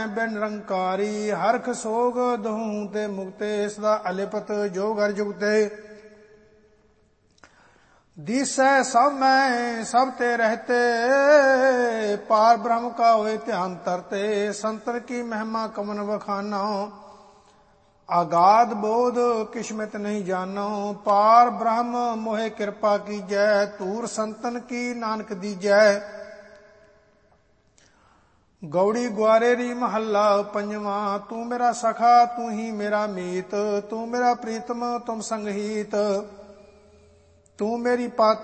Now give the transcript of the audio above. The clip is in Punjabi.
ਮੈਂ ਬਿਨ ਨਿਰੰਕਾਰੀ। ਹਰਖ ਸੋਗ ਦਹੂੰ ਤੇ ਮੁਕਤੇ, ਸਦਾ ਅਲਿਪਤ ਜੋ ਘਰ ਜੁਗਤੇ। ਦੀਸੈ ਸਭ ਮੈਂ ਸਭ ਤੇ ਰਹਤੇ, ਪਾਰ ਬ੍ਰਹਮ ਕਾ ਹੋਏ ਧਿਆਨ ਤਰਤੇ। ਸੰਤਨ ਕੀ ਮਹਿਮਾ ਕਮਨ ਵਖਾਨਾ, ਆਗਾਦ ਬੋਧ ਕਿਸਮਤ ਨਹੀਂ ਜਾਨੋ। ਪਾਰ ਬ੍ਰਹਮ ਮੋਹਿ ਕਿਰਪਾ ਕੀਜੈ, ਧੂਰ ਸੰਤਨ ਕੀ ਨਾਨਕ ਦੀਜੈ। ਗੌੜੀ ਗੁਆਰੇਰੀ ਮਹੱਲਾ ਪੰਜਵਾਂ। ਤੂੰ ਮੇਰਾ ਸਖਾ ਤੂੰ ਹੀ ਮੇਰਾ ਮੀਤ, ਤੂੰ ਮੇਰਾ ਪ੍ਰੀਤਮ ਤੁਮ ਸੰਗਹੀਤ। ਤੂੰ ਮੇਰੀ ਪਾਤ